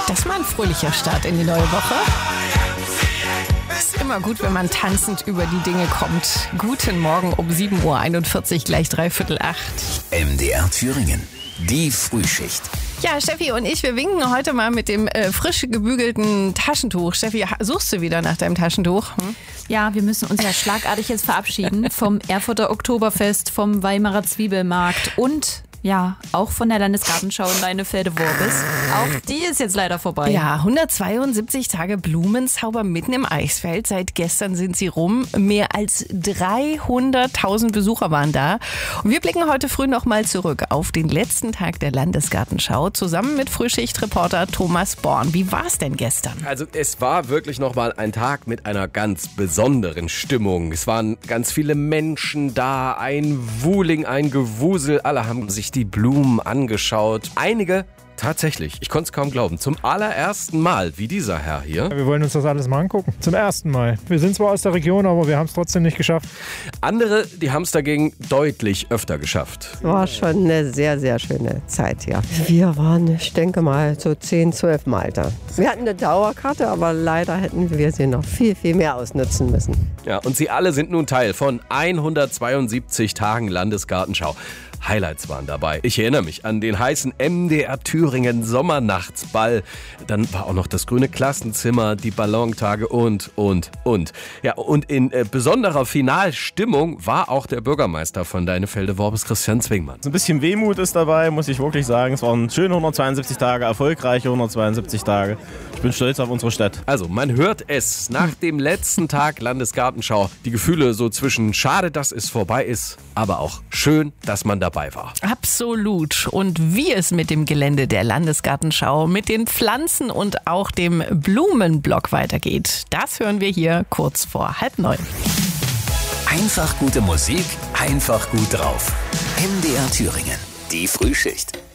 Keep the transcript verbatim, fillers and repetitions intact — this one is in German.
Das ist mal ein fröhlicher Start in die neue Woche. Ist immer gut, wenn man tanzend über die Dinge kommt. Guten Morgen um sieben Uhr einundvierzig, gleich dreiviertel acht. M D R Thüringen, die Frühschicht. Ja, Steffi und ich, wir winken heute mal mit dem äh, frisch gebügelten Taschentuch. Steffi, suchst du wieder nach deinem Taschentuch? Hm? Ja, wir müssen uns ja schlagartig jetzt verabschieden vom Erfurter Oktoberfest, vom Weimarer Zwiebelmarkt und ja, auch von der Landesgartenschau in Leinefelde-Worbis. Auch die ist jetzt leider vorbei. Ja, hundertzweiundsiebzig Tage Blumenzauber mitten im Eichsfeld. Seit gestern sind sie rum. Mehr als dreihunderttausend Besucher waren da. Und wir blicken heute früh nochmal zurück auf den letzten Tag der Landesgartenschau zusammen mit Frühschichtreporter Thomas Born. Wie war es denn gestern? Also es war wirklich nochmal ein Tag mit einer ganz besonderen Stimmung. Es waren ganz viele Menschen da, ein Wuhling, ein Gewusel. Alle haben sich die Blumen angeschaut. Einige tatsächlich, ich konnte es kaum glauben, zum allerersten Mal, wie dieser Herr hier. Wir wollen uns das alles mal angucken. Zum ersten Mal. Wir sind zwar aus der Region, aber wir haben es trotzdem nicht geschafft. Andere, die haben es dagegen deutlich öfter geschafft. War schon eine sehr, sehr schöne Zeit, ja. Wir waren, ich denke mal, so zehn, zwölf Mal da. Wir hatten eine Dauerkarte, aber leider hätten wir sie noch viel, viel mehr ausnutzen müssen. Ja, und sie alle sind nun Teil von hundertzweiundsiebzig Tagen Landesgartenschau. Highlights waren dabei. Ich erinnere mich an den heißen M D R Thüringen Sommernachtsball. Dann war auch noch das grüne Klassenzimmer, die Ballontage und, und, und. Ja, und in äh, besonderer Finalstimmung war auch der Bürgermeister von Leinefelde-Worbis, Christian Zwingmann. So ein bisschen Wehmut ist dabei, muss ich wirklich sagen. Es waren schöne hundertzweiundsiebzig Tage, erfolgreiche hundertzweiundsiebzig Tage. Ich bin stolz auf unsere Stadt. Also, man hört es nach dem letzten Tag Landesgartenschau. Die Gefühle so zwischen schade, dass es vorbei ist, aber auch schön, dass man dabei war. Absolut. Und wie es mit dem Gelände der Landesgartenschau, mit den Pflanzen und auch dem Blumenblock weitergeht, das hören wir hier kurz vor halb neun. Einfach gute Musik, einfach gut drauf. M D R Thüringen, die Frühschicht.